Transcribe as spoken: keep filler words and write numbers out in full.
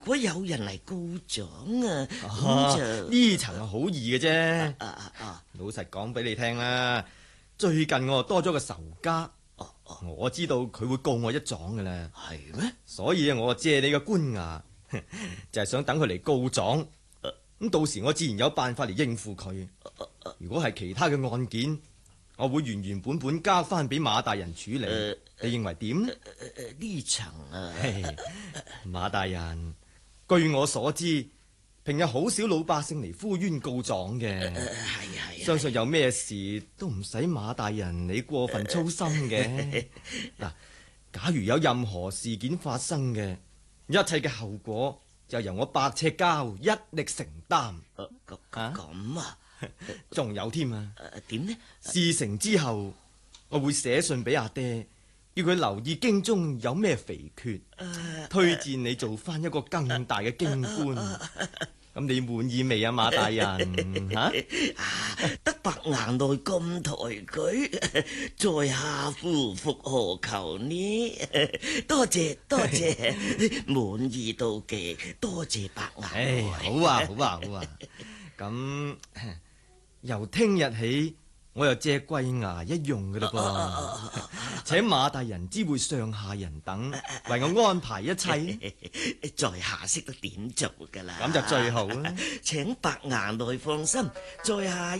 果有人嚟告狀啊，咁、 啊就呢層係好易嘅啫。 啊啊啊！ 老實講俾你聽啦，最近我多咗個仇家， 哦哦， 我知道佢會告我一狀嘅啦， 係咩？ 所以我借你嘅官衙，就係想等佢嚟告狀。咁到時我自然有辦法嚟應付佢。如果係其他嘅案件，我會原原本本交翻俾馬大人處理。 呃你認為點？ 誒呢層啊， 嘿馬大人，據我所知，平日好少老百姓嚟呼冤告狀嘅。 誒係係， 相信有咩事都唔使馬大人你過分操心嘅。嗱，假如有任何事件發生嘅，一切嘅後果就由我白赤膠一力承擔。 誒咁咁啊？ 仲有添啊！ 誒點呢？ 事成之後，我會寫信俾阿爹，叫佢留意京中有咩肥缺，推薦你做翻一個更大嘅京官。咁你滿意未啊，馬大人？吓、 啊，得白硬內咁抬舉，在下夫復何求呢？多謝多謝，滿意到極，多謝白硬唉， 內。 好啊，好啊，好啊。咁由聽日起，我又借貴衙一用噶啦噃。請馬大人知會上下人等，為我安排一切。 在下識得點做噶啦， 咁就最好啦。 請白硬內放心，在下